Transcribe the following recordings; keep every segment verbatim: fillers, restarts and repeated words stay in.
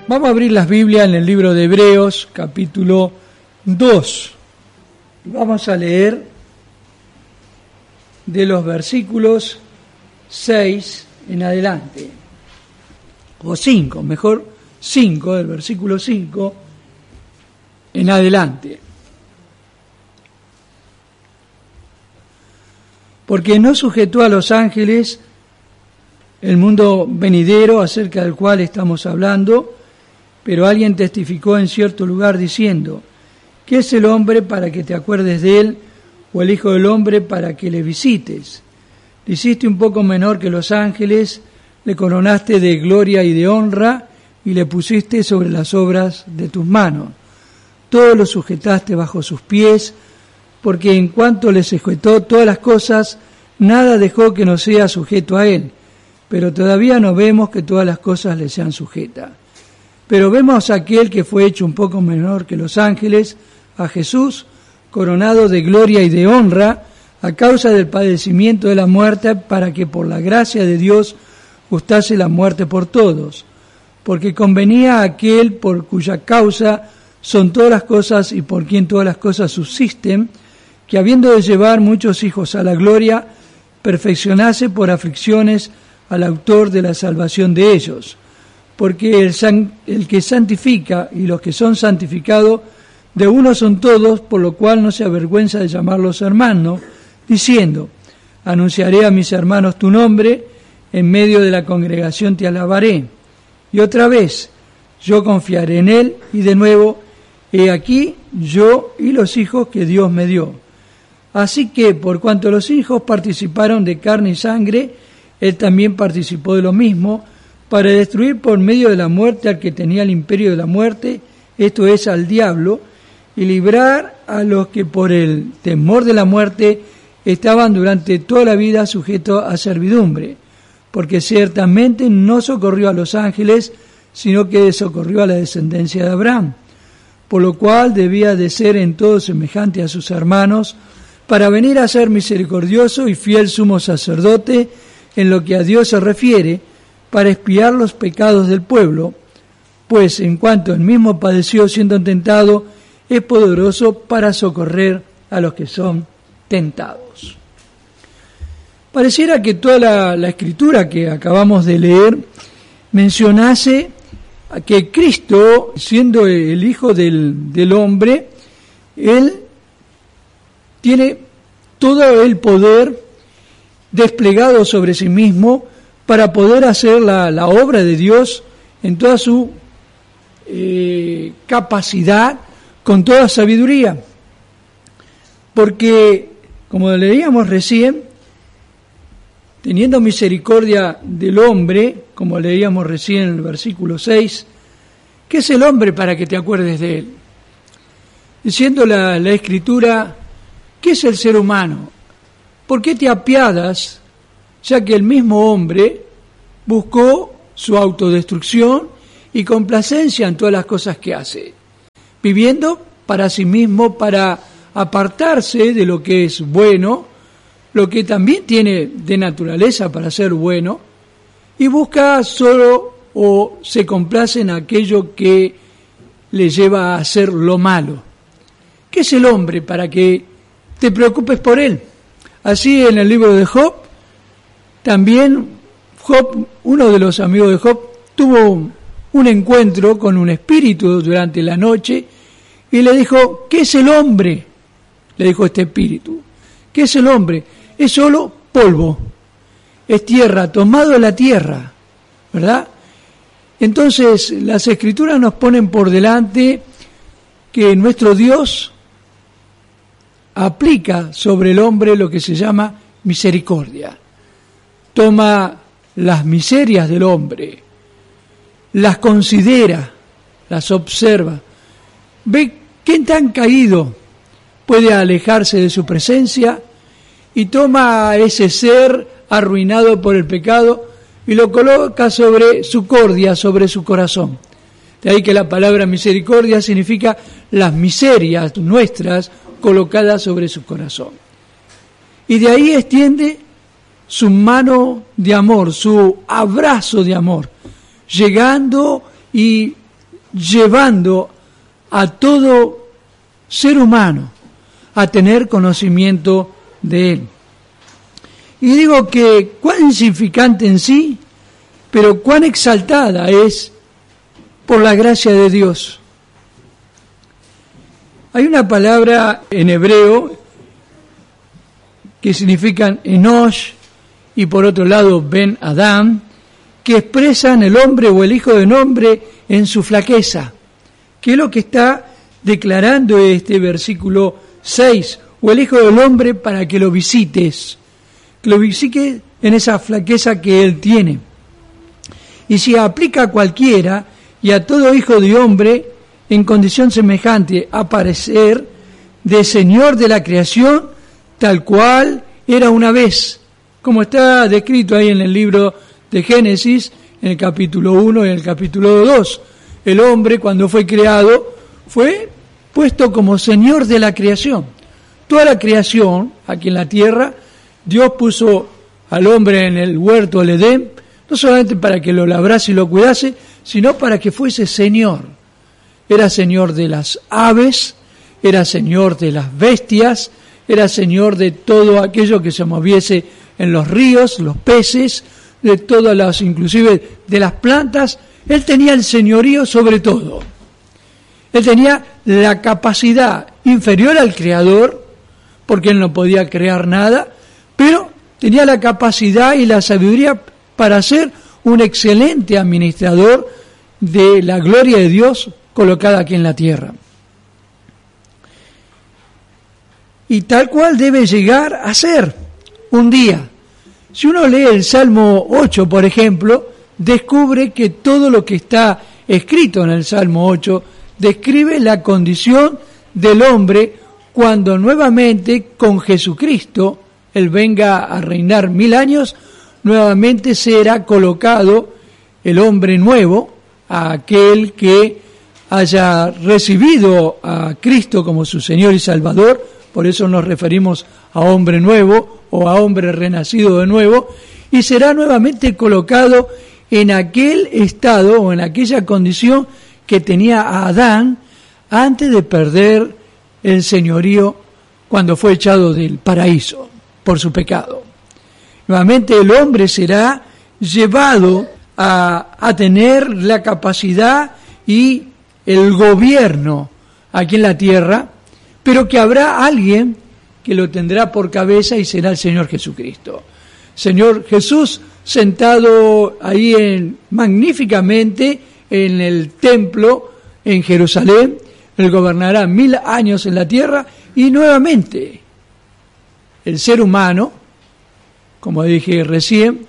Vamos a abrir las Biblias en el libro de Hebreos, capítulo dos. Vamos a leer de los versículos seis en adelante, o cinco, mejor cinco, del versículo cinco en adelante. Porque no sujetó a los ángeles el mundo venidero acerca del cual estamos hablando, pero alguien testificó en cierto lugar diciendo: ¿qué es el hombre para que te acuerdes de él, o el hijo del hombre para que le visites? Le hiciste un poco menor que los ángeles, le coronaste de gloria y de honra, y le pusiste sobre las obras de tus manos. Todo lo sujetaste bajo sus pies, porque en cuanto le sujetó todas las cosas, nada dejó que no sea sujeto a él. Pero todavía no vemos que todas las cosas le sean sujetas. Pero vemos a aquel que fue hecho un poco menor que los ángeles, a Jesús, coronado de gloria y de honra, a causa del padecimiento de la muerte, para que por la gracia de Dios gustase la muerte por todos. Porque convenía a aquel por cuya causa son todas las cosas y por quien todas las cosas subsisten, que habiendo de llevar muchos hijos a la gloria, perfeccionase por aflicciones al autor de la salvación de ellos. Porque el, san, el que santifica y los que son santificados, de uno son todos, por lo cual no se avergüenza de llamarlos hermanos, diciendo: anunciaré a mis hermanos tu nombre, en medio de la congregación te alabaré. Y otra vez, yo confiaré en él, y de nuevo, he aquí yo y los hijos que Dios me dio. Así que, por cuanto los hijos participaron de carne y sangre, él también participó de lo mismo, para destruir por medio de la muerte al que tenía el imperio de la muerte, esto es, al diablo, y librar a los que por el temor de la muerte estaban durante toda la vida sujetos a servidumbre, porque ciertamente no socorrió a los ángeles, sino que socorrió a la descendencia de Abraham, por lo cual debía de ser en todo semejante a sus hermanos, para venir a ser misericordioso y fiel sumo sacerdote en lo que a Dios se refiere, para expiar los pecados del pueblo, pues en cuanto él mismo padeció siendo tentado, es poderoso para socorrer a los que son tentados. Pareciera que toda la, la escritura que acabamos de leer mencionase que Cristo, siendo el Hijo del, del hombre, él tiene todo el poder desplegado sobre sí mismo para poder hacer la, la obra de Dios en toda su eh, capacidad, con toda sabiduría. Porque, como leíamos recién, teniendo misericordia del hombre, como leíamos recién en el versículo seis, ¿qué es el hombre para que te acuerdes de él? Diciendo la, la Escritura, ¿qué es el ser humano? ¿Por qué te apiadas, ya que el mismo hombre buscó su autodestrucción y complacencia en todas las cosas que hace, viviendo para sí mismo, para apartarse de lo que es bueno, lo que también tiene de naturaleza para ser bueno, y busca solo o se complace en aquello que le lleva a hacer lo malo? ¿Qué es el hombre para que te preocupes por él? Así en el libro de Job, también Job, uno de los amigos de Job, tuvo un encuentro con un espíritu durante la noche y le dijo: ¿qué es el hombre? Le dijo este espíritu: ¿qué es el hombre? Es solo polvo, es tierra, tomado de la tierra, ¿verdad? Entonces las Escrituras nos ponen por delante que nuestro Dios aplica sobre el hombre lo que se llama misericordia. Toma las miserias del hombre, las considera, las observa, ve qué tan caído puede alejarse de su presencia y toma a ese ser arruinado por el pecado y lo coloca sobre su cordia, sobre su corazón. De ahí que la palabra misericordia significa las miserias nuestras colocadas sobre su corazón. Y de ahí extiende su mano de amor, su abrazo de amor, llegando y llevando a todo ser humano a tener conocimiento de Él. Y digo que cuán insignificante en sí, pero cuán exaltada es por la gracia de Dios. Hay una palabra en hebreo que significan Enosh y por otro lado Ben Adam, que expresan el hombre o el hijo del hombre en su flaqueza, que es lo que está declarando este versículo seis, o el hijo del hombre para que lo visites, que lo visites en esa flaqueza que él tiene. Y si aplica a cualquiera y a todo hijo de hombre en condición semejante a parecer de Señor de la creación, tal cual era una vez, como está descrito ahí en el libro de Génesis, en el capítulo uno y en el capítulo dos. El hombre, cuando fue creado, fue puesto como Señor de la creación. Toda la creación, aquí en la tierra, Dios puso al hombre en el huerto del Edén, no solamente para que lo labrase y lo cuidase, sino para que fuese Señor. Era Señor de las aves, era Señor de las bestias, era Señor de todo aquello que se moviese en los ríos, los peces, de todas las, inclusive de las plantas. Él tenía el señorío sobre todo. Él tenía la capacidad inferior al Creador, porque él no podía crear nada, pero tenía la capacidad y la sabiduría para ser un excelente administrador de la gloria de Dios colocada aquí en la tierra. Y tal cual debe llegar a ser un día. Si uno lee el Salmo ocho, por ejemplo, descubre que todo lo que está escrito en el Salmo ocho describe la condición del hombre cuando nuevamente con Jesucristo, Él venga a reinar mil años, nuevamente será colocado el hombre nuevo, aquel que haya recibido a Cristo como su Señor y Salvador. Por eso nos referimos a hombre nuevo o a hombre renacido de nuevo, y será nuevamente colocado en aquel estado o en aquella condición que tenía a Adán antes de perder el señorío cuando fue echado del paraíso por su pecado. Nuevamente el hombre será llevado a, a tener la capacidad y el gobierno aquí en la tierra, pero que habrá alguien que lo tendrá por cabeza y será el Señor Jesucristo. Señor Jesús sentado ahí en, magníficamente en el templo en Jerusalén, Él gobernará mil años en la tierra y nuevamente el ser humano, como dije recién,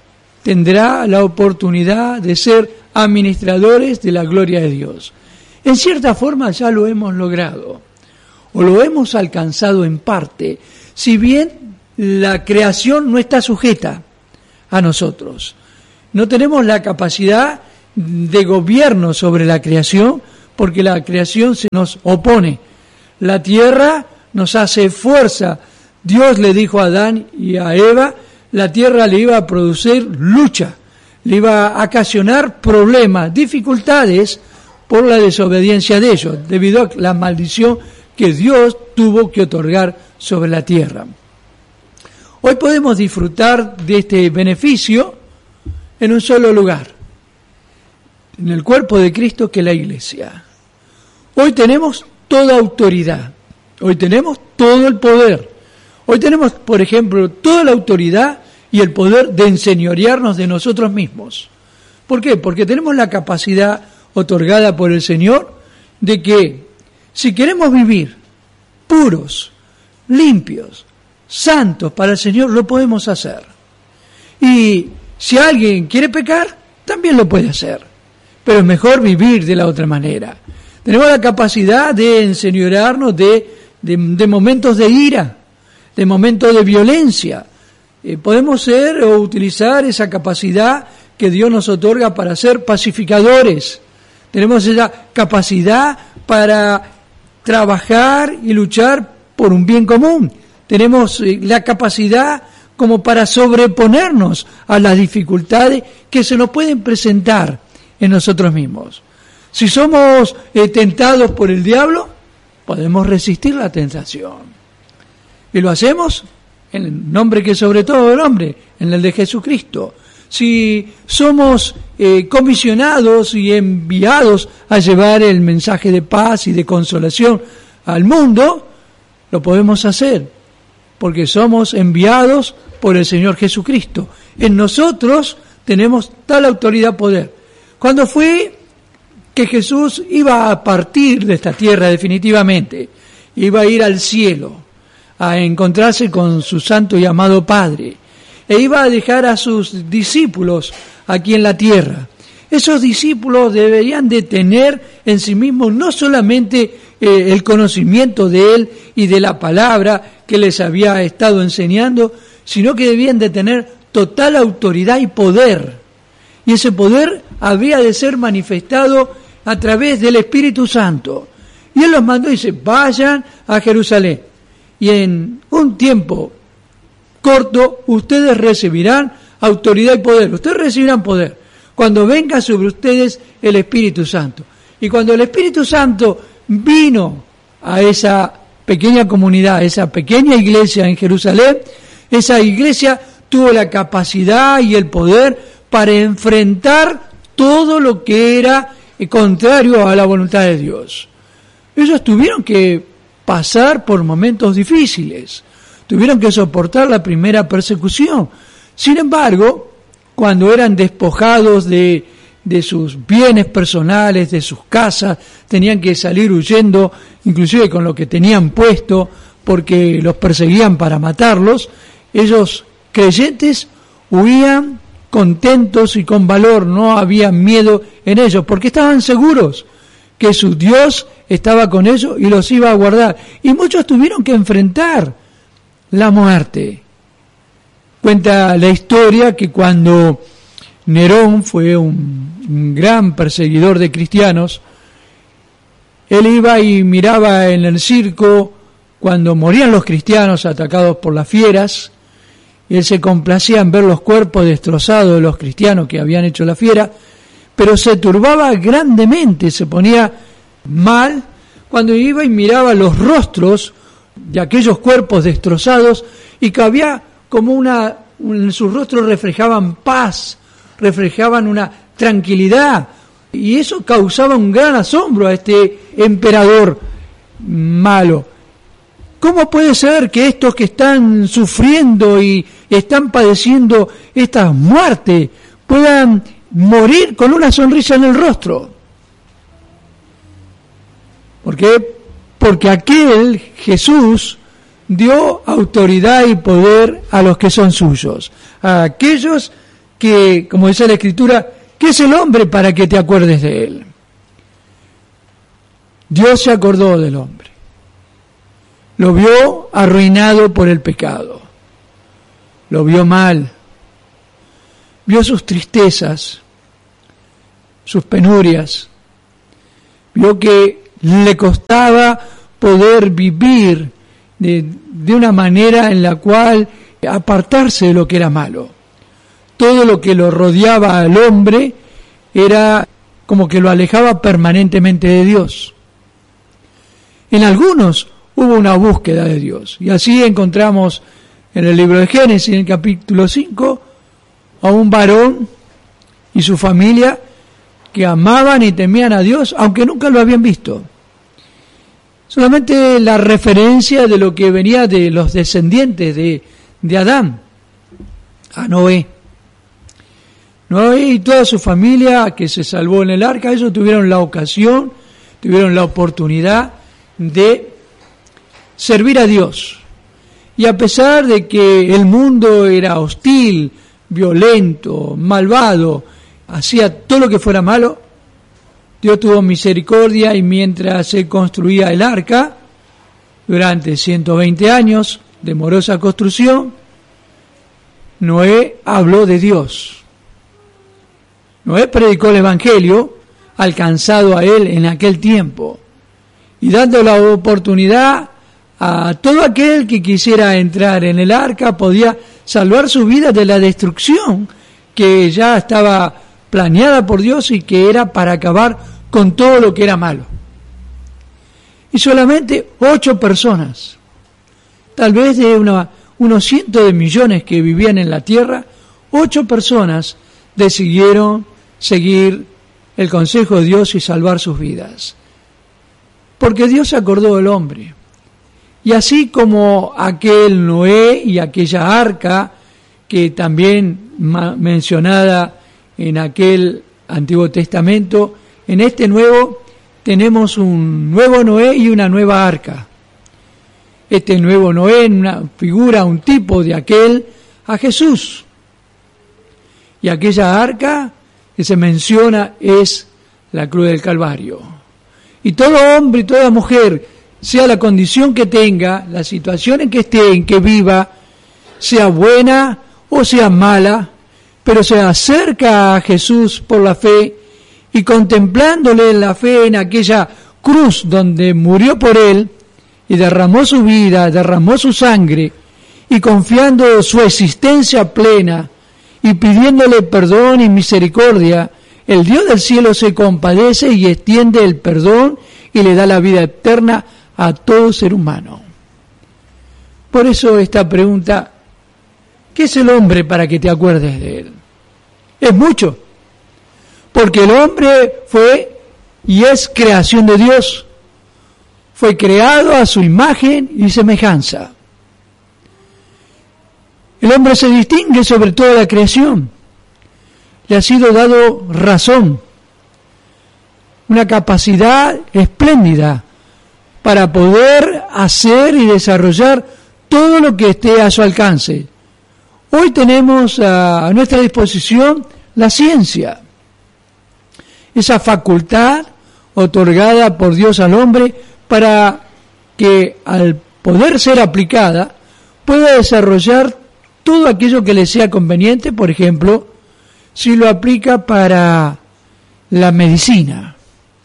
tendrá la oportunidad de ser administradores de la gloria de Dios. En cierta forma ya lo hemos logrado, o lo hemos alcanzado en parte, si bien la creación no está sujeta a nosotros. No tenemos la capacidad de gobierno sobre la creación, porque la creación se nos opone. La tierra nos hace fuerza. Dios le dijo a Adán y a Eva, la tierra le iba a producir lucha, le iba a ocasionar problemas, dificultades por la desobediencia de ellos, debido a la maldición que Dios tuvo que otorgar sobre la tierra. Hoy podemos disfrutar de este beneficio en un solo lugar, en el cuerpo de Cristo, que es la iglesia. Hoy tenemos toda autoridad, hoy tenemos todo el poder, hoy tenemos, por ejemplo, toda la autoridad y el poder de enseñorearnos de nosotros mismos. ¿Por qué? Porque tenemos la capacidad otorgada por el Señor de que si queremos vivir puros, limpios, santos para el Señor, lo podemos hacer. Y si alguien quiere pecar, también lo puede hacer. Pero es mejor vivir de la otra manera. Tenemos la capacidad de enseñorearnos de, de, de momentos de ira, de momentos de violencia. Eh, podemos ser o utilizar esa capacidad que Dios nos otorga para ser pacificadores. Tenemos esa capacidad para trabajar y luchar por un bien común. Tenemos la capacidad como para sobreponernos a las dificultades que se nos pueden presentar en nosotros mismos. Si somos eh, tentados por el diablo, podemos resistir la tentación. Y lo hacemos en el nombre que es sobre todo el nombre, en el de Jesucristo. Si somos eh, comisionados y enviados a llevar el mensaje de paz y de consolación al mundo, lo podemos hacer, porque somos enviados por el Señor Jesucristo. En nosotros tenemos tal autoridad, poder. Cuando fue que Jesús iba a partir de esta tierra definitivamente, iba a ir al cielo, a encontrarse con su santo y amado Padre, e iba a dejar a sus discípulos aquí en la tierra. Esos discípulos deberían de tener en sí mismos no solamente eh, el conocimiento de Él y de la palabra que les había estado enseñando, sino que debían de tener total autoridad y poder. Y ese poder había de ser manifestado a través del Espíritu Santo. Y Él los mandó y dice, vayan a Jerusalén. Y en un tiempo corto ustedes recibirán autoridad y poder. Ustedes recibirán poder cuando venga sobre ustedes el Espíritu Santo. Y cuando el Espíritu Santo vino a esa pequeña comunidad, a esa pequeña iglesia en Jerusalén, esa iglesia tuvo la capacidad y el poder para enfrentar todo lo que era contrario a la voluntad de Dios. Ellos tuvieron que pasar por momentos difíciles, tuvieron que soportar la primera persecución. Sin embargo, cuando eran despojados de, de sus bienes personales, de sus casas, tenían que salir huyendo, inclusive con lo que tenían puesto, porque los perseguían para matarlos, ellos creyentes huían contentos y con valor, no había miedo en ellos, porque estaban seguros que su Dios estaba con ellos y los iba a guardar. Y muchos tuvieron que enfrentar la muerte. Cuenta la historia que cuando Nerón fue un, un gran perseguidor de cristianos, él iba y miraba en el circo cuando morían los cristianos atacados por las fieras, y él se complacía en ver los cuerpos destrozados de los cristianos que habían hecho la fiera, pero se turbaba grandemente, se ponía mal cuando iba y miraba los rostros de aquellos cuerpos destrozados y que había como una, en sus rostros reflejaban paz, reflejaban una tranquilidad, y eso causaba un gran asombro a este emperador malo. ¿Cómo puede ser que estos que están sufriendo y están padeciendo esta muerte puedan morir con una sonrisa en el rostro? ¿Por qué? Porque aquel Jesús dio autoridad y poder a los que son suyos, a aquellos que, como dice la Escritura, ¿qué es el hombre para que te acuerdes de él? Dios se acordó del hombre. Lo vio arruinado por el pecado. Lo vio mal. Vio sus tristezas, sus penurias. Vio que le costaba poder vivir de, de una manera en la cual apartarse de lo que era malo. Todo lo que lo rodeaba al hombre era como que lo alejaba permanentemente de Dios. En algunos hubo una búsqueda de Dios, y así encontramos en el libro de Génesis, en el capítulo cinco, a un varón y su familia que amaban y temían a Dios, aunque nunca lo habían visto. Solamente la referencia de lo que venía de los descendientes de, de Adán, a Noé. Noé y toda su familia que se salvó en el arca, ellos tuvieron la ocasión, tuvieron la oportunidad de servir a Dios. Y a pesar de que el mundo era hostil, violento, malvado, hacía todo lo que fuera malo, Dios tuvo misericordia, y mientras se construía el arca, durante ciento veinte años de morosa construcción, Noé habló de Dios. Noé predicó el Evangelio alcanzado a él en aquel tiempo, y dando la oportunidad a todo aquel que quisiera entrar en el arca, podía salvar su vida de la destrucción que ya estaba planeada por Dios y que era para acabar con todo lo que era malo. Y solamente ocho personas, tal vez de una, unos cientos de millones que vivían en la tierra, ocho personas decidieron seguir el consejo de Dios y salvar sus vidas. Porque Dios se acordó del hombre. Y así como aquel Noé y aquella arca, que también ma- mencionada en aquel Antiguo Testamento, en este nuevo tenemos un nuevo Noé y una nueva arca. Este nuevo Noé, una figura, un tipo de aquel, a Jesús. Y aquella arca que se menciona es la cruz del Calvario. Y todo hombre y toda mujer, sea la condición que tenga, la situación en que esté, en que viva, sea buena o sea mala, pero se acerca a Jesús por la fe y contemplándole la fe en aquella cruz donde murió por él y derramó su vida, derramó su sangre, y confiando su existencia plena y pidiéndole perdón y misericordia, el Dios del cielo se compadece y extiende el perdón y le da la vida eterna a todo ser humano. Por eso esta pregunta, ¿qué es el hombre para que te acuerdes de él? Es mucho, porque el hombre fue y es creación de Dios, fue creado a su imagen y semejanza. El hombre se distingue sobre toda la creación, le ha sido dado razón, una capacidad espléndida para poder hacer y desarrollar todo lo que esté a su alcance. Hoy tenemos a nuestra disposición la ciencia, esa facultad otorgada por Dios al hombre para que al poder ser aplicada pueda desarrollar todo aquello que le sea conveniente. Por ejemplo, si lo aplica para la medicina.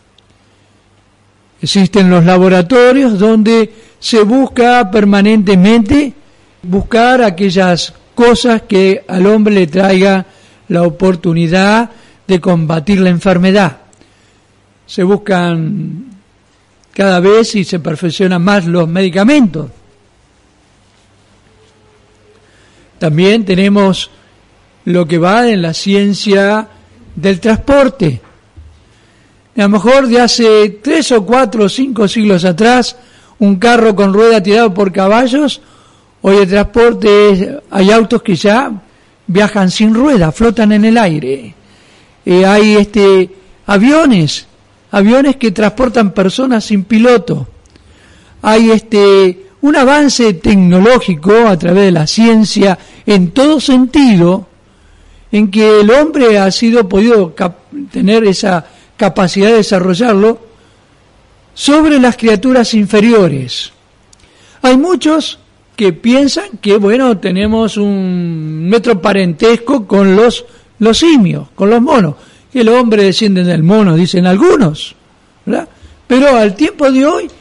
Existen los laboratorios donde se busca permanentemente buscar aquellas cosas que al hombre le traiga la oportunidad de combatir la enfermedad. Se buscan cada vez y se perfeccionan más los medicamentos. También tenemos lo que va en la ciencia del transporte. A lo mejor de hace tres o cuatro o cinco siglos atrás, un carro con rueda tirado por caballos, hoy el transporte es, hay autos que ya viajan sin rueda, flotan en el aire. Eh, hay este aviones, aviones que transportan personas sin piloto. Hay este un avance tecnológico a través de la ciencia en todo sentido, en que el hombre ha sido podido cap- tener esa capacidad de desarrollarlo sobre las criaturas inferiores. Hay muchos que piensan que, bueno, tenemos un nuestro parentesco con los, los simios, con los monos. El hombre desciende del mono, dicen algunos, ¿verdad? Pero al tiempo de hoy